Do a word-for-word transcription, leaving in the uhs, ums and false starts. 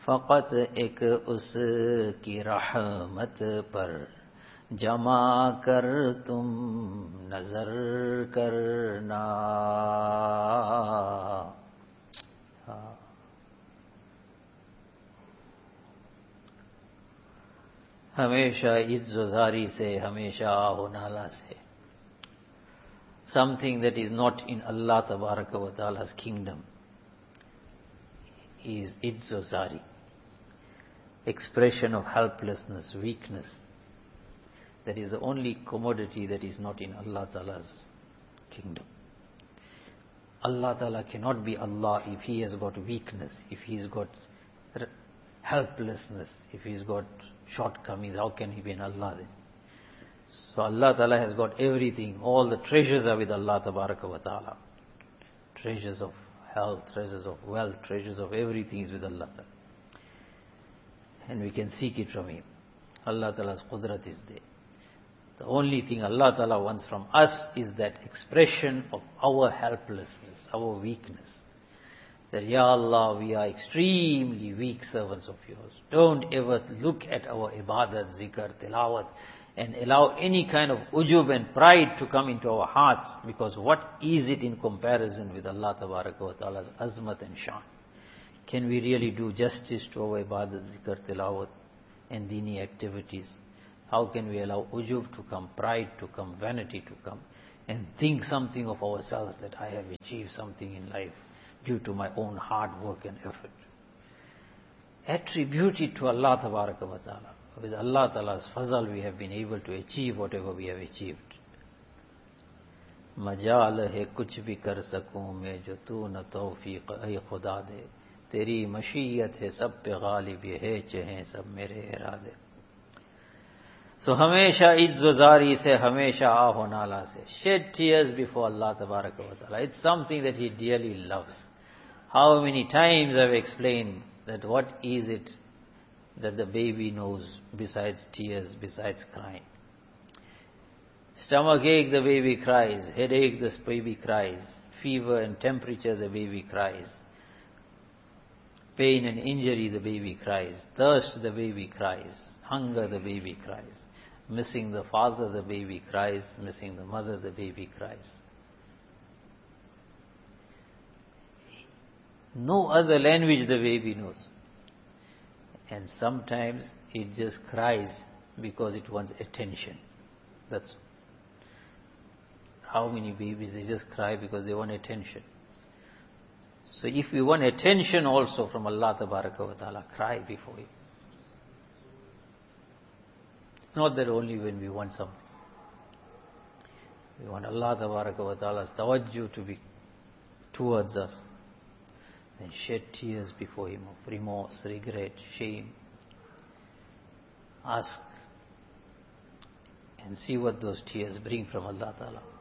फकत एक उसकी रहमत पर जमा कर तुम नजर करना। हमेशा इज्ज़ोज़ारी से, हमेशा आहो नाला से. Something that is not in Allah Tabaraka wa Ta'ala's kingdom is izzozari, expression of helplessness, weakness. That is the only commodity that is not in Allah Ta'ala's kingdom. Allah Ta'ala cannot be Allah if He has got weakness, if He has got helplessness, if He has got shortcomings. How can He be an Allah then? So Allah Ta'ala has got everything. All the treasures are with Allah Tabaraka wa Ta'ala. Treasures of health, treasures of wealth, treasures of everything is with Allah Ta'ala. And we can seek it from Him. Allah Ta'ala's qudrat is there. The only thing Allah Ta'ala wants from us is that expression of our helplessness, our weakness. That, Ya Allah, we are extremely weak servants of yours. Don't ever look at our ibadat, zikr, tilawat, and allow any kind of ujub and pride to come into our hearts, because what is it in comparison with Allah Tabaraka wa Ta'ala's azmat and shan? Can we really do justice to our ibadat, zikr, tilawat and dini activities? How can we allow ujub to come, pride to come, vanity to come, and think something of ourselves that I have achieved something in life due to my own hard work and effort? Attribute it to Allah Tabaraka wa Ta'ala. With Allah Ta'ala's fazal we have been able to achieve whatever we have achieved. Majal hai kuch bhi kar sakun मैं जो तू न तौफीक ऐ खुदा दे तेरी मशीयत है सब पे गालिब ये है चाहे सब मेरे इरादे. So हमेशा इज्ज़ोज़ारी से, हमेशा आहो नाला से. Shed tears before Allah Tabaraka wa Ta'ala. It's something that He dearly loves. How many times I've explained that what is it that the baby knows besides tears, besides crying. Stomach ache, the baby cries. Headache, the baby cries. Fever and temperature, the baby cries. Pain and injury, the baby cries. Thirst, the baby cries. Hunger, the baby cries. Missing the father, the baby cries. Missing the mother, the baby cries. No other language the baby knows. And sometimes it just cries because it wants attention. That's how many babies, they just cry because they want attention. So if we want attention also from Allah Tabaraka wa Ta'ala, cry before Him. It's not that only when we want something. We want Allah Tabaraka wa Ta'ala's tawajjuh to be towards us. Then shed tears before Him of remorse, regret, shame. Ask and see what those tears bring from Allah Ta'ala.